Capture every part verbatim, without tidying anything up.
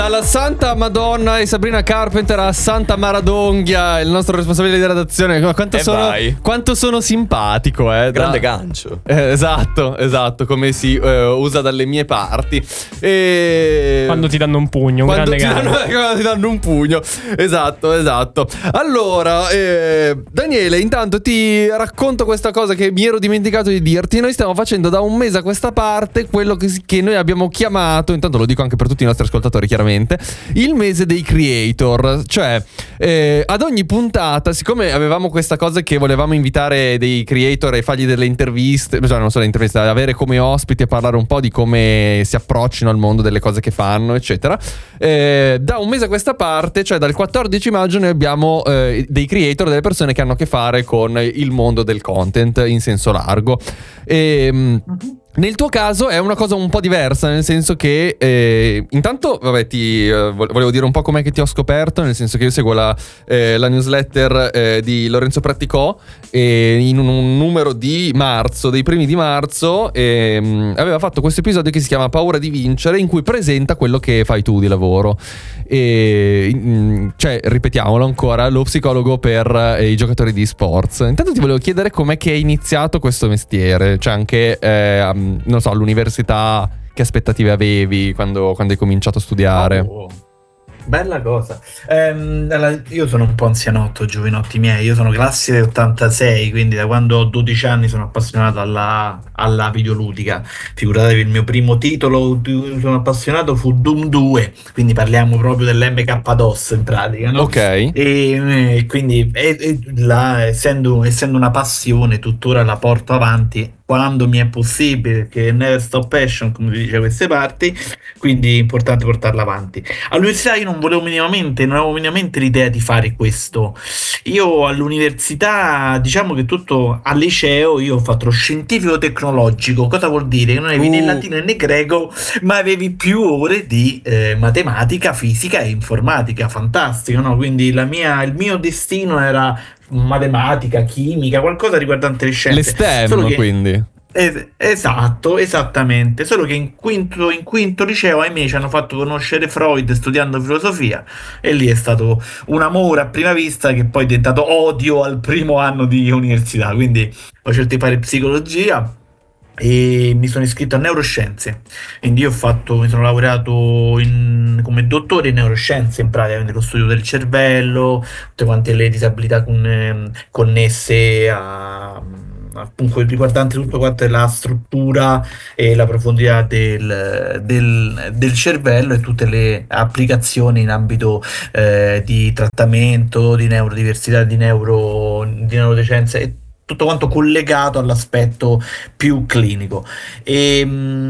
Dalla Santa Madonna e Sabrina Carpenter a Santa Maradonghia, il nostro responsabile di redazione. Quanto, eh sono, quanto sono simpatico, eh? Grande da... gancio. Eh, esatto, esatto, come si eh, usa dalle mie parti. E... Quando ti danno un pugno, un quando grande ti danno, gancio. quando ti danno un pugno. Esatto, esatto. Allora, eh, Daniele, intanto ti racconto questa cosa che mi ero dimenticato di dirti. Noi stiamo facendo da un mese a questa parte quello che, che noi abbiamo chiamato, intanto lo dico anche per tutti i nostri ascoltatori chiaramente, il mese dei creator. Cioè eh, ad ogni puntata, siccome avevamo questa cosa che volevamo invitare dei creator e fargli delle interviste, cioè non solo interviste, avere come ospiti e parlare un po' di come si approccino al mondo, delle cose che fanno eccetera, eh, da un mese a questa parte, cioè dal quattordici maggio, noi abbiamo eh, dei creator, delle persone che hanno a che fare con il mondo del content in senso largo. E mm-hmm. Nel tuo caso è una cosa un po' diversa, nel senso che eh, intanto, vabbè, ti eh, volevo dire un po' com'è che ti ho scoperto, nel senso che io seguo la, eh, la newsletter eh, di Lorenzo Praticò, e in un, un numero di marzo, dei primi di marzo, eh, mh, aveva fatto questo episodio che si chiama Paura di vincere, in cui presenta quello che fai tu di lavoro. E mh, cioè, ripetiamolo ancora, lo psicologo per eh, i giocatori di sports. Intanto ti volevo chiedere com'è che hai iniziato questo mestiere, cioè anche eh, non so, all'università che aspettative avevi quando, quando hai cominciato a studiare? Oh, bella cosa. Ehm, allora, io sono un po' anzianotto, giovinotti miei. Io sono classe del ottantasei, quindi da quando ho dodici anni sono appassionato alla, alla videoludica. Figuratevi, il mio primo titolo di cui sono appassionato fu Doom due, quindi parliamo proprio dell'emme ka DOS in pratica, no? Ok. E, e quindi e, e là, essendo, essendo una passione, tuttora la porto avanti quando mi è possibile, perché never stop passion, come si dice da queste parti, quindi è importante portarla avanti. All'università io non volevo minimamente, non avevo minimamente l'idea di fare questo. Io all'università, diciamo che tutto al liceo, io ho fatto lo scientifico tecnologico. Cosa vuol dire? Che non avevi uh. né latino né greco, ma avevi più ore di eh, matematica, fisica e informatica. Fantastico, no? Quindi la mia, il mio destino era matematica, chimica, qualcosa riguardante le scienze. Le STEM, che, quindi. Es- esatto, esattamente. Solo che in quinto, in quinto liceo, ahimè, ci hanno fatto conoscere Freud studiando filosofia, e lì è stato un amore a prima vista che poi è diventato odio al primo anno di università. Quindi ho scelto di fare psicologia e mi sono iscritto a neuroscienze, quindi io ho fatto, mi sono laureato in, come dottore in neuroscienze, in pratica nello studio del cervello, tutte quante le disabilità con, connesse a appunto riguardante tutto quanto è la struttura e la profondità del, del, del cervello, e tutte le applicazioni in ambito eh, di trattamento, di neurodiversità, di neuro di neurodecenza, e tutto quanto collegato all'aspetto più clinico. E,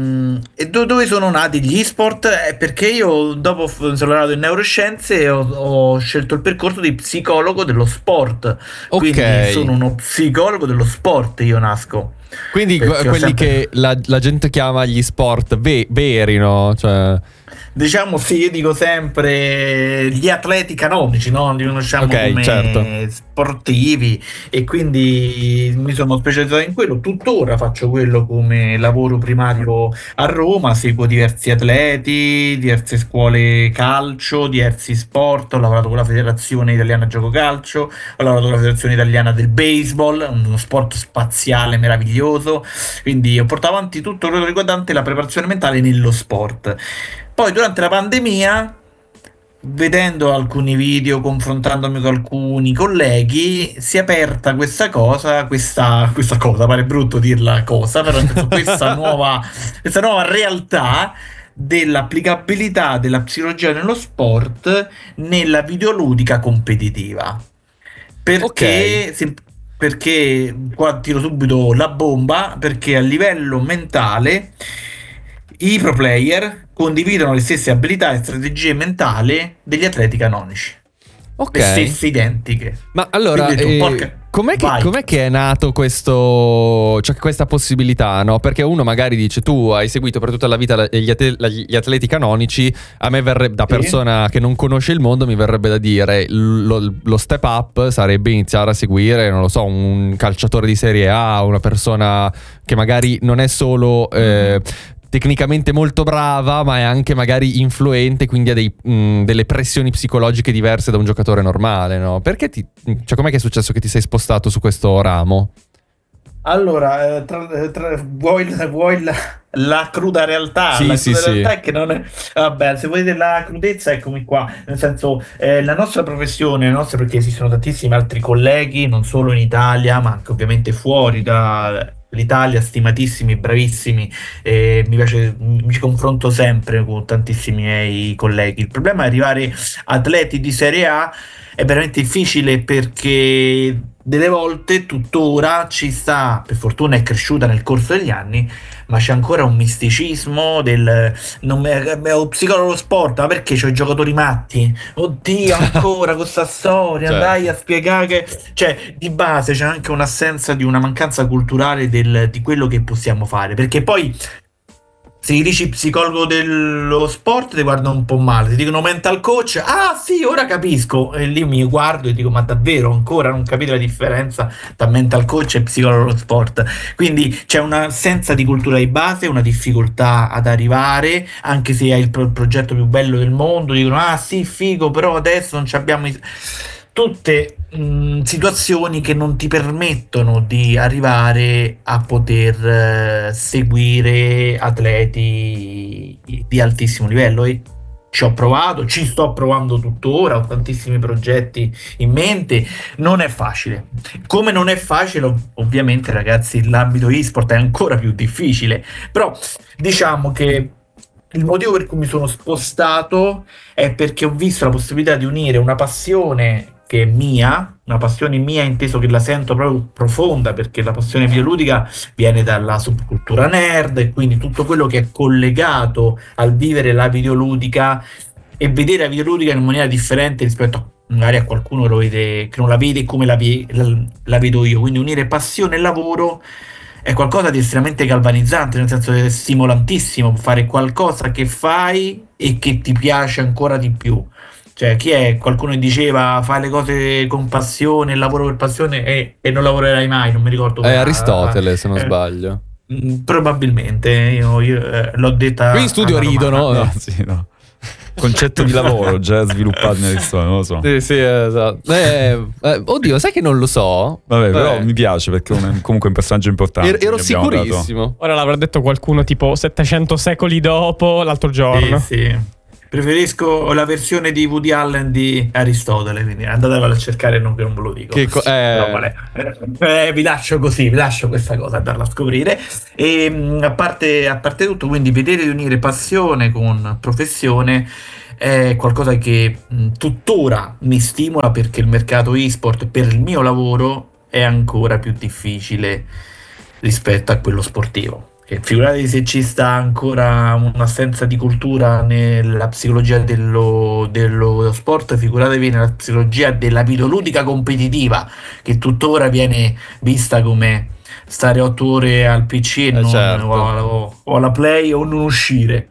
e do, dove sono nati gli e-sport? Eh, perché io dopo sono laureato in neuroscienze ho, ho scelto il percorso di psicologo dello sport. Okay. Quindi sono uno psicologo dello sport, io nasco. Quindi quelli sempre... che la, la gente chiama gli sport ve- veri, no? Cioè... Diciamo sì, io dico sempre gli atleti canonici, no? Li conosciamo okay, come certo. sportivi, e quindi mi sono specializzato in quello. Tuttora faccio quello come lavoro primario a Roma, seguo diversi atleti, diverse scuole calcio, diversi sport. Ho lavorato con la Federazione Italiana Gioco Calcio, ho lavorato con la Federazione Italiana del Baseball, uno sport spaziale meraviglioso. Quindi ho portato avanti tutto quello riguardante la preparazione mentale nello sport. Poi durante la pandemia, vedendo alcuni video, confrontandomi con alcuni colleghi, si è aperta questa cosa, questa, questa cosa, pare brutto dirla cosa, però questa nuova, questa nuova realtà dell'applicabilità della psicologia nello sport nella videoludica competitiva. Perché... Okay. Se, perché qua tiro subito la bomba, perché a livello mentale i pro player condividono le stesse abilità e strategie mentali degli atleti canonici. Ok. Le stesse identiche. Ma allora, detto, eh, porca... com'è, che, com'è che è nato questo, cioè questa possibilità, no? Perché uno magari dice, tu hai seguito per tutta la vita gli atleti, gli atleti canonici, a me verrebbe, da persona sì. che non conosce il mondo, mi verrebbe da dire lo, lo step up sarebbe iniziare a seguire, non lo so, un calciatore di Serie A, una persona che magari non è solo... Eh, tecnicamente molto brava, ma è anche magari influente, quindi ha dei, mh, delle pressioni psicologiche diverse da un giocatore normale, no? Perché ti, cioè, com'è che è successo che ti sei spostato su questo ramo? Allora, eh, tra, tra, vuoi, vuoi la, la cruda realtà? Sì, la sì, cruda sì. realtà è che non è. Vabbè, se volete la crudezza, eccomi qua. Nel senso, eh, la nostra professione, la nostra, perché esistono tantissimi altri colleghi, non solo in Italia, ma anche ovviamente fuori dall'Italia, stimatissimi, bravissimi. Eh, mi piace, mi confronto sempre con tantissimi miei colleghi. Il problema è arrivare atleti di Serie A. È veramente difficile perché delle volte tuttora ci sta, per fortuna è cresciuta nel corso degli anni, ma c'è ancora un misticismo del non è, è un psicologo sport, ma perché c'ho i giocatori matti? Oddio, ancora questa storia, Certo. Andai a spiegare che cioè di base c'è anche un'assenza di una mancanza culturale del, di quello che possiamo fare, perché poi se gli dici psicologo dello sport ti guardano un po' male, ti dicono mental coach, ah sì, ora capisco, e lì mi guardo e dico ma davvero ancora non capite la differenza tra mental coach e psicologo dello sport? Quindi c'è un'assenza di cultura di base, una difficoltà ad arrivare, anche se hai il pro- progetto più bello del mondo, dicono ah sì figo, però adesso non ci abbiamo i... tutte mh, situazioni che non ti permettono di arrivare a poter eh, seguire atleti di altissimo livello, e ci ho provato, ci sto provando tuttora, ho tantissimi progetti in mente, non è facile. Come non è facile, ovviamente ragazzi, l'ambito e-sport è ancora più difficile, però diciamo che il motivo per cui mi sono spostato è perché ho visto la possibilità di unire una passione che è mia, una passione mia inteso che la sento proprio profonda, perché la passione videoludica viene dalla subcultura nerd e quindi tutto quello che è collegato al vivere la videoludica e vedere la videoludica in maniera differente rispetto a magari a qualcuno che, lo vede, che non la vede come la, la, la vedo io, quindi unire passione e lavoro è qualcosa di estremamente galvanizzante, nel senso che è stimolantissimo fare qualcosa che fai e che ti piace ancora di più. Cioè, chi è? Qualcuno che diceva fai le cose con passione, lavoro per passione e, e non lavorerai mai, non mi ricordo. È Aristotele, se non eh, sbaglio. Probabilmente, io, io eh, l'ho detta. Qui in studio ridono. No, sì, no. Concetto di lavoro già sviluppato nelle storie, non lo so. Sì, sì, esatto. Eh, eh, oddio, sai che non lo so? Vabbè, però eh. mi piace perché è comunque un personaggio importante. Er- ero sicurissimo. Dato. Ora l'avrà detto qualcuno tipo settecento secoli dopo, l'altro giorno. Sì, sì. Preferisco la versione di Woody Allen di Aristotele, quindi andatevela a cercare, non che non ve lo dico. Che co- eh... Però, vale. eh, vi lascio così, vi lascio questa cosa, andarla a scoprire. E a parte, a parte tutto, quindi vedere di unire passione con professione è qualcosa che mh, tuttora mi stimola, perché il mercato e-sport per il mio lavoro è ancora più difficile rispetto a quello sportivo. Figurati se ci sta ancora un'assenza di cultura nella psicologia dello, dello sport, figuratevi nella psicologia della videoludica competitiva, che tuttora viene vista come stare otto ore al P C e eh non, certo. o, o alla Play o non uscire.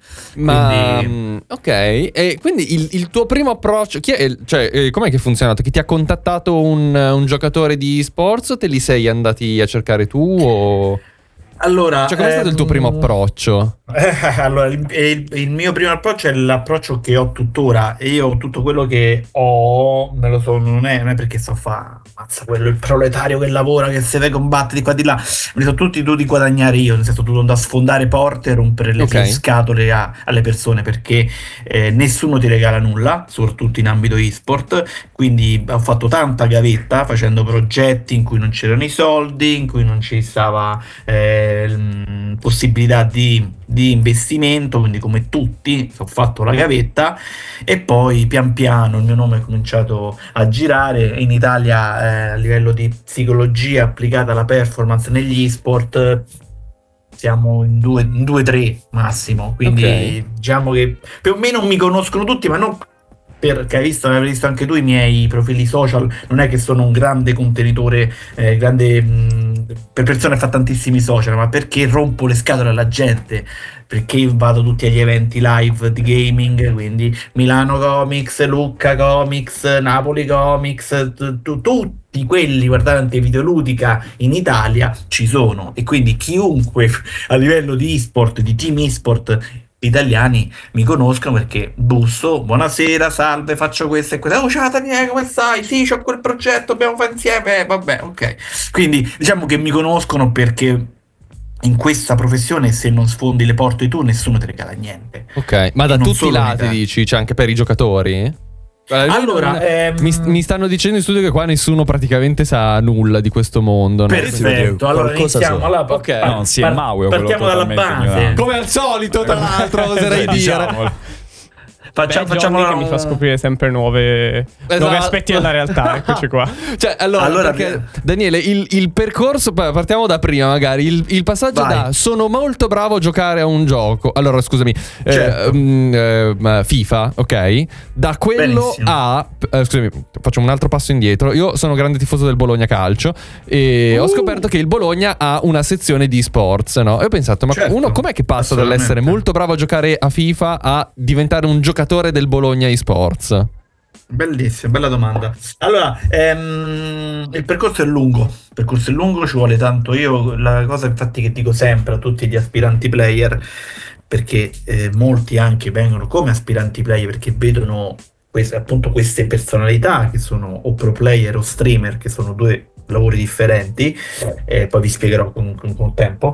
Ma quindi... ok, e quindi il, il tuo primo approccio, chi è, cioè, eh, com'è che è funzionato? Che ti ha contattato un, un giocatore di sports o te li sei andati a cercare tu? O... Allora, cioè, com'è ehm... stato il tuo primo approccio? Eh, allora, il, il, il mio primo approccio è l'approccio che ho tuttora, e io tutto quello che ho, me lo so, non è, non è perché so fa, mazza, quello il proletario che lavora, che se ne combatte di qua di là, me li sono tutti dovuti guadagnare io, nel senso tutto da sfondare porte e rompere le okay. scatole a, alle persone, perché eh, nessuno ti regala nulla, soprattutto in ambito e-sport, quindi ho fatto tanta gavetta facendo progetti in cui non c'erano i soldi, in cui non ci stava eh, l- possibilità di di investimento, quindi come tutti ho fatto la gavetta e poi pian piano il mio nome è cominciato a girare in Italia. Eh, a livello di psicologia applicata alla performance negli e-sport siamo in due, in due tre massimo, quindi okay. Diciamo che più o meno mi conoscono tutti, ma non perché hai visto, avevi visto anche tu i miei profili social, non è che sono un grande contenitore, eh, grande mh, per persone che fa tantissimi social, ma perché rompo le scatole alla gente, perché vado tutti agli eventi live di gaming, quindi Milano Comics, Lucca Comics, Napoli Comics, t- t- tutti quelli guardanti videoludica in Italia ci sono, e quindi chiunque a livello di esport, di team esport italiani mi conoscono perché busso, buonasera, salve, faccio questo e questo, oh ciao Daniele, come stai? Sì, c'ho quel progetto, dobbiamo fare insieme, eh, vabbè, ok. Quindi diciamo che mi conoscono perché in questa professione, se non sfondi le porte tu, nessuno ti regala niente. Ok, ma da non tutti i solo in lati Italia. dici, cioè anche per i giocatori? Allora, Allora, ehm, mi, mi stanno dicendo in studio che qua nessuno praticamente sa nulla di questo mondo, no? Perfetto, allora qualcosa iniziamo. so. Allora, Ok. par- No, sì, è par- Mauro, partiamo quello dalla totalmente base. ignorante. Come al solito, tra l'altro, oserei dire. Diciamolo. Facciamo, Beh, facciamo Johnny una- che mi fa scoprire sempre nuove, Esatto. nuovi aspetti della realtà. Eccoci qua. Cioè, allora, Allora, perché, Daniele, il, il percorso, pa- partiamo da prima magari, il, il passaggio Vai. da sono molto bravo a giocare a un gioco, allora scusami, eh, Certo. mm, eh, FIFA, ok? Da quello Benissimo. a, eh, scusami, facciamo un altro passo indietro, io sono grande tifoso del Bologna Calcio e ho Uh. scoperto che il Bologna ha una sezione di sports, no? E ho pensato, ma Certo, uno com'è che passa dall'essere assolutamente. molto bravo a giocare a FIFA a diventare un giocatore del Bologna eSports? Bellissima, bella domanda. Allora, ehm, il percorso è lungo, il percorso è lungo, ci vuole tanto. Io la cosa infatti che dico sempre a tutti gli aspiranti player, perché eh, molti anche vengono come aspiranti player perché vedono queste, appunto queste personalità che sono o pro player o streamer, che sono due lavori differenti, eh, poi vi spiegherò con, con, con tempo,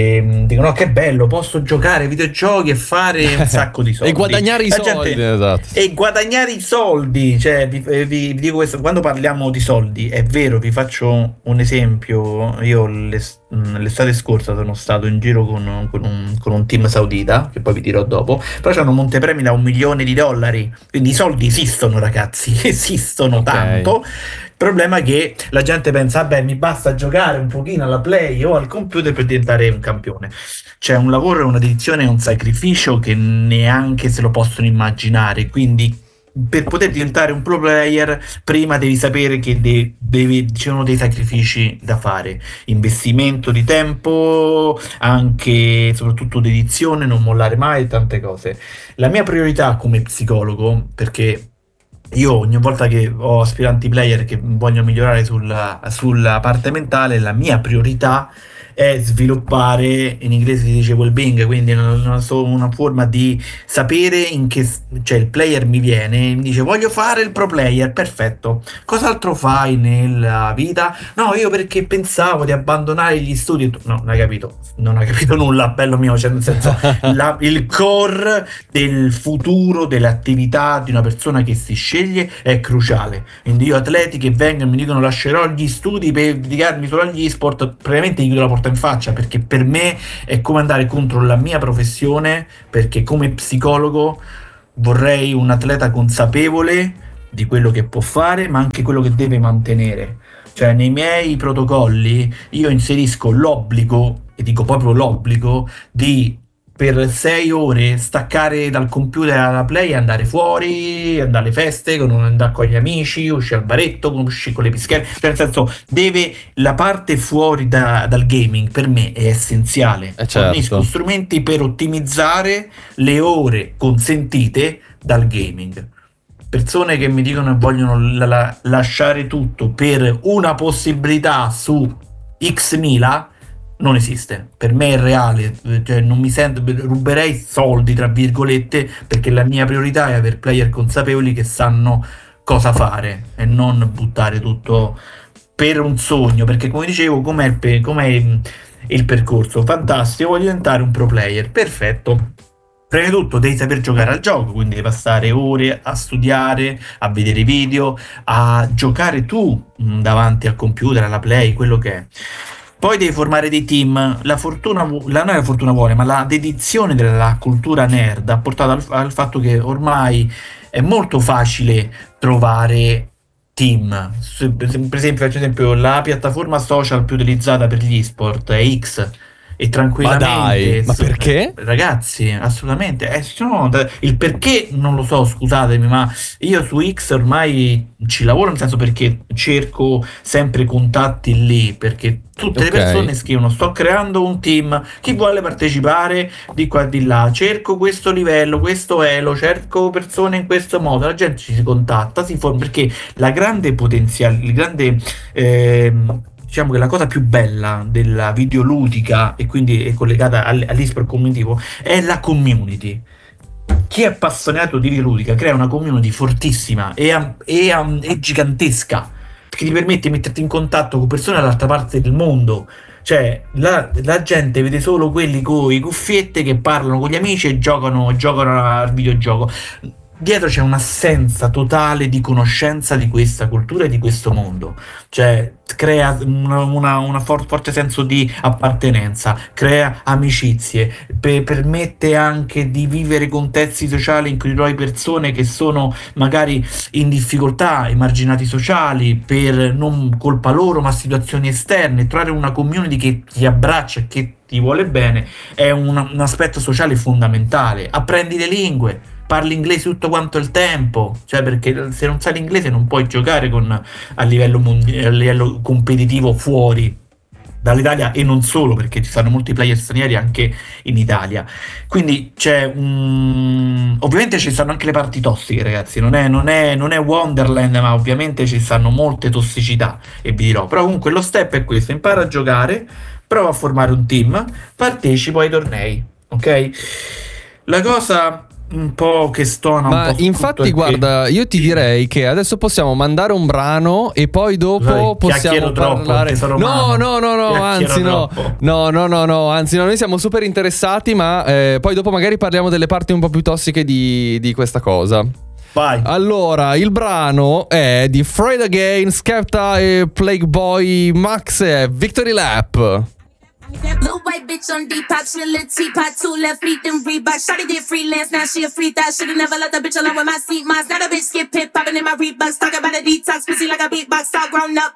e dicono oh, che bello, posso giocare ai videogiochi e fare un sacco di soldi E guadagnare i La soldi, gente- esatto. e guadagnare i soldi, cioè vi, vi- vi dico questo, quando parliamo di soldi è vero, vi faccio un esempio. Io l'es- mh, l'estate scorsa sono stato in giro con, con un, con un team saudita, che poi vi dirò dopo, però c'hanno montepremi da un milione di dollari, quindi i soldi esistono ragazzi, esistono Ok. tanto. Il problema è che la gente pensa, vabbè, mi basta giocare un pochino alla Play o al computer per diventare un campione. C'è un lavoro, una dedizione e un sacrificio che neanche se lo possono immaginare. Quindi, per poter diventare un pro player, prima devi sapere che de- devi, ci sono dei sacrifici da fare. Investimento di tempo, anche e soprattutto dedizione, non mollare mai, tante cose. La mia priorità come psicologo, perché io ogni volta che ho aspiranti player che vogliono migliorare sulla, sulla parte mentale, la mia priorità è sviluppare, in inglese si dice well-being, quindi una, una, so- una forma di sapere in che, cioè il player mi viene e mi dice voglio fare il pro player, perfetto, cos'altro fai nella vita? No, io perché pensavo di abbandonare gli studi. Tu- no, non hai capito, non hai capito nulla, bello mio, cioè nel senso la- il core del futuro delle attività di una persona che si sceglie è cruciale. Quindi io atleti che vengono e mi dicono lascerò gli studi per dedicarmi solo agli sport, praticamente gli chiudo la porta in faccia, perché per me è come andare contro la mia professione, perché come psicologo vorrei un atleta consapevole di quello che può fare ma anche quello che deve mantenere. Cioè nei miei protocolli io inserisco l'obbligo, e dico proprio l'obbligo, di per sei ore staccare dal computer alla Play e andare fuori, andare alle feste, con, andare con gli amici, uscire al baretto, uscire con le pischere. Cioè nel senso, deve, la parte fuori da- dal gaming per me è essenziale. Eh, certo. Fornisco strumenti per ottimizzare le ore consentite dal gaming. Persone che mi dicono che vogliono la- la- lasciare tutto per una possibilità su X mila, non esiste. Per me è reale, cioè non mi sento, ruberei soldi tra virgolette, perché la mia priorità è avere player consapevoli che sanno cosa fare e non buttare tutto per un sogno, perché come dicevo, com'è il, pe- com'è il- il percorso? Fantastico, voglio diventare un pro player, perfetto. Prima di tutto devi saper giocare al gioco, quindi devi passare ore a studiare, a vedere video, a giocare tu mh, davanti al computer, alla Play, quello che è. Poi devi formare dei team. La fortuna, vu- la, non è la fortuna vuole, ma la dedizione della cultura nerd ha portato al, al fatto che ormai è molto facile trovare team. Se- Per esempio, faccio esempio, la piattaforma social più utilizzata per gli esport è X. e tranquillamente. Ma dai, ma perché? Ragazzi, assolutamente. Eh, no, il perché non lo so, scusatemi, ma io su X ormai ci lavoro, nel senso perché cerco sempre contatti lì, perché tutte Ok. le persone scrivono sto creando un team, chi vuole partecipare di qua e di là, cerco questo livello, questo elo, cerco persone in questo modo, la gente ci si contatta, si forma, perché la grande potenziale, il grande ehm, diciamo che la cosa più bella della videoludica e quindi è collegata all- all'esport cognitivo è la community. Chi è appassionato di videoludica crea una community fortissima e, am- e am- e gigantesca, che ti permette di metterti in contatto con persone dall'altra parte del mondo. Cioè, la, la gente vede solo quelli con i cuffiette che parlano con gli amici e giocano, giocano al videogioco. Dietro c'è un'assenza totale di conoscenza di questa cultura e di questo mondo. Cioè, crea una, una, una for- forte senso di appartenenza, crea amicizie, pe- permette anche di vivere contesti sociali in cui trovi persone che sono magari in difficoltà, emarginati sociali, per non colpa loro, ma situazioni esterne. Trovare una community che ti abbraccia e che ti vuole bene è un, un aspetto sociale fondamentale. Apprendi le lingue. Parli inglese tutto quanto il tempo, cioè perché se non sai l'inglese non puoi giocare con, a livello, mondi- a livello competitivo fuori dall'Italia e non solo, perché ci sono molti player stranieri anche in Italia. Quindi c'è un... ovviamente ci stanno anche le parti tossiche, ragazzi, non è, non è, non è Wonderland, ma ovviamente ci stanno molte tossicità e vi dirò, però comunque lo step è questo: impara a giocare, prova a formare un team, partecipa ai tornei, ok? La cosa un po' che stona un Ma po' infatti, che... guarda, io ti direi che adesso possiamo mandare un brano e poi dopo Scusate, possiamo troppo, parlare. tesoro No, umano. no, no, no, Chiacchiero anzi, no. troppo. No, no, no, no, anzi, no, noi siamo super interessati, ma eh, poi dopo magari parliamo delle parti un po' più tossiche di, di questa cosa. Vai. Allora, il brano è di Fred Again, Skepta e Plague Boy Max e Victory Lap. Little white bitch on Depop, she a little teapot, two left feet, them Reebok. Shawty did freelance, now she a free thought. Shoulda never let the bitch alone with my seat mods. Now the bitch get pit popping in my Reeboks, talking about a detox, pussy like a beatbox, all grown up.